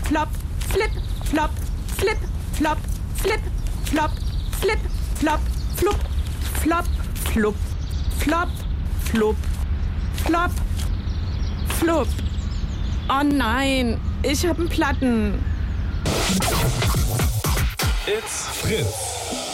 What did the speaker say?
flop, flip, flop, flip, flop, flip, flop, flip, flop, flup, flop, flup, flop, flup, flop, flup. Oh nein, ich hab einen Platten. It's Fritz.